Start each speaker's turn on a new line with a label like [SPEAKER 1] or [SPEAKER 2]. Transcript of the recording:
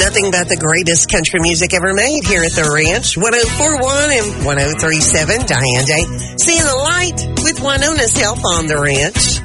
[SPEAKER 1] Nothing but the greatest country music ever made here at the ranch. 1041 and 1037 Diane Day. Seeing the light with Winona's help on the ranch.